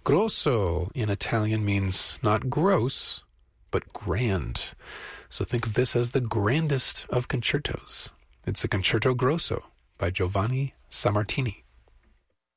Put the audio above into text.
Grosso in Italian means not gross, but grand. So think of this as the grandest of concertos. It's the Concerto Grosso by Giovanni Sammartini.